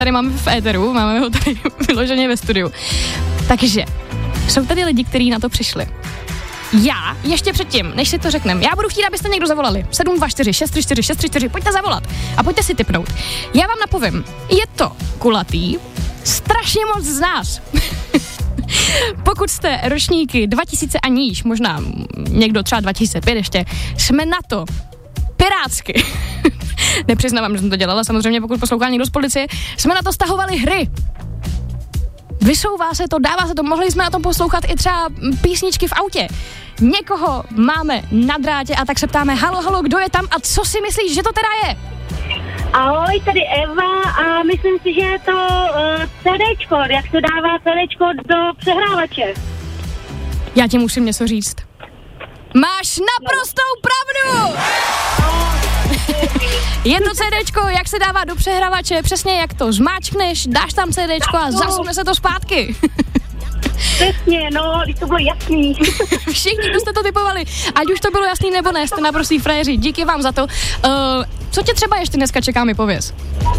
tady máme v éteru, máme ho tady vyloženě ve studiu. Takže jsou tady lidi, kteří na to přišli. Já, ještě předtím, než si to řeknem, já budu chtít, abyste někdo zavolali. 724 634 634, pojďte zavolat a pojďte si tipnout. Já vám napovím, je to kulatý, strašně moc z nás. Pokud jste ročníky 2000 a níž, možná někdo třeba 2005 ještě, jsme na to pirátsky. Nepřiznávám, že jsem to dělala, samozřejmě pokud poslouchá někdo z policie, jsme na to stahovali hry. Vysouvá se to, dává se to, mohli jsme na tom poslouchat i třeba písničky v autě. Někoho máme na drátě a tak se ptáme, halo, kdo je tam a co si myslíš, že to teda je? Ahoj, tady Eva a myslím si, že je to CDčko, jak se dává CDčko do přehrávače. Já ti musím něco říct. Máš naprostou pravdu! Je to CDčko, jak se dává do přehrávače, přesně jak to zmáčkneš, dáš tam CDčko a zasune se to zpátky. Přesně, no, když to bylo jasný. Všichni, kdo jste to typovali, ať už to bylo jasný nebo ne, jste naprostý frajeři, díky vám za to. Co tě třeba ještě dneska čeká, mi pověz?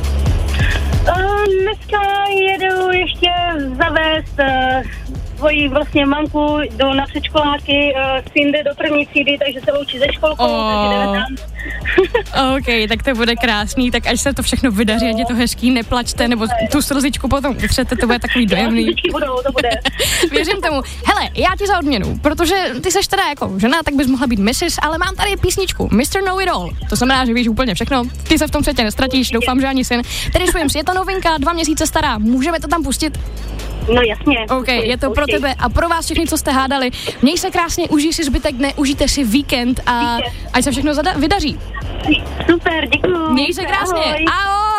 Dneska jedu ještě zavést svoji vlastně mamku na předškoláky, syn jde do první třídy, takže se loučí ze školkou, takže jdeme tam. OK, tak to bude krásný, tak až se to všechno vydaří, ať je to hezký, neplačte, nebo tu slzičku potom utřete, to bude takový dojemný. Slzičky budou, to bude. Věřím tomu. Hele, já ti za odměnu, protože ty seš teda jako žena, tak bys mohla být Mrs., ale mám tady písničku Mr. Know It All. To znamená, že víš úplně všechno, ty se v tom světě nestratíš, doufám, že ani syn. Tedy Swims, je to novinka, 2 měsíce stará, můžeme to tam pustit? No jasně. OK, je to pro tebe a pro vás všichni, co jste hádali. Měj se krásně, užij si zbytek dne, užijte si víkend a ať se všechno vydaří. Super, děkuju. Měj se krásně. Ahoj.